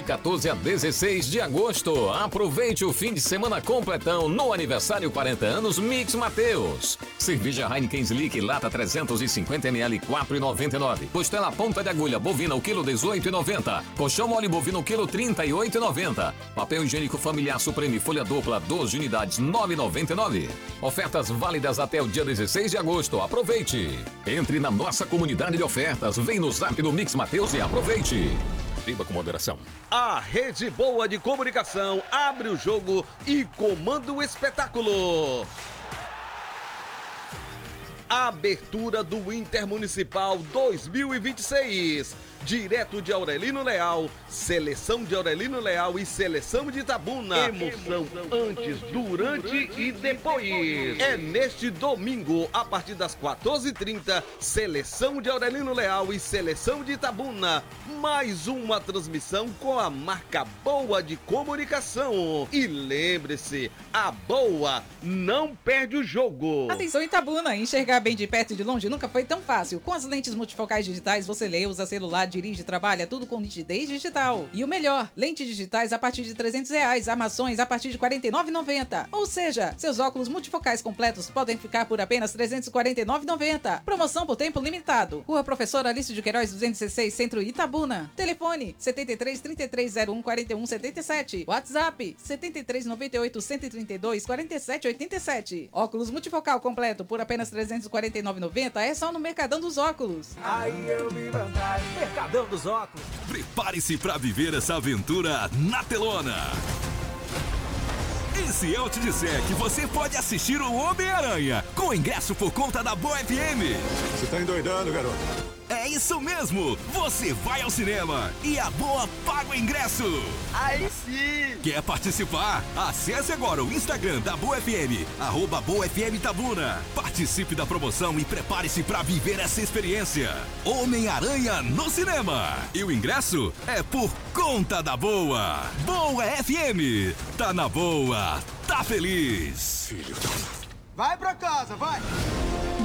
14 a 16 de agosto. Aproveite o fim de semana completão no aniversário 40 anos Mix Mateus. Cerveja Heineken Slick lata 350ml 4,99. Costela ponta de agulha bovina o quilo 18,90. Colchão mole bovino o quilo 38,90. Papel higiênico familiar Supreme folha dupla 12 unidades 9,99. Ofertas válidas até o dia 16 de agosto. Aproveite. Entre na nossa comunidade de ofertas. Vem no Zap do Mix Mateus e aproveite. Beba com moderação. A Rede Boa de Comunicação abre o jogo e comanda o espetáculo. Abertura do Intermunicipal 2026. Direto de Aurelino Leal, seleção de Aurelino Leal e seleção de Itabuna. Emoção antes, durante e depois. É neste domingo, a partir das 14h30, seleção de Aurelino Leal e seleção de Itabuna. Mais uma transmissão com a marca Boa de Comunicação. E lembre-se, a Boa não perde o jogo. Atenção Itabuna, enxergar bem de perto e de longe nunca foi tão fácil. Com as lentes multifocais digitais, você lê, usa celular, dirige, trabalha, tudo com nitidez digital. E o melhor, lentes digitais a partir de R$300, armações a partir de R$ 49,90. Ou seja, seus óculos multifocais completos podem ficar por apenas R$ 349,90. Promoção por tempo limitado. Rua Professor Alice de Queiroz 216, Centro Itabuna. Telefone 73 3301 41 77. WhatsApp 73 98 132 47 87. Óculos multifocal completo por apenas R$ 349,90 é só no Mercadão dos Óculos. Aí eu vi vantagem. Mercadão dos Óculos. Prepare-se para viver essa aventura na telona. E se eu te disser que você pode assistir o Homem-Aranha com ingresso por conta da Boa FM? Você tá endoidando, garoto. É isso mesmo! Você vai ao cinema e a Boa paga o ingresso! Aí sim! Quer participar? Acesse agora o Instagram da Boa FM, @BoaFM Itabuna. Participe da promoção e prepare-se para viver essa experiência. Homem-Aranha no cinema. E o ingresso é por conta da Boa. Boa FM. Tá na boa, tá feliz. Vai pra casa, vai!